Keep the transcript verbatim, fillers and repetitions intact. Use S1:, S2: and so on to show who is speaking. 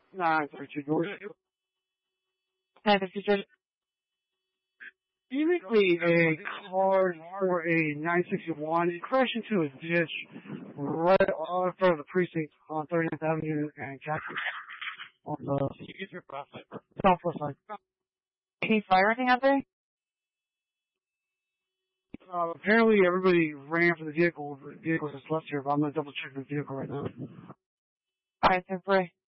S1: nine thirty-two Georgia.
S2: nine fifty-two.
S1: Immediately, a car for a nine sixty-one it crashed into a ditch right in front of the precinct on thirtieth Avenue and Cactus on the southwest side.
S2: Any fire anything out there?
S1: Uh, apparently, everybody ran for the vehicle. The vehicle just left here, but I'm going to double check the vehicle right now.
S2: Alright, temporary.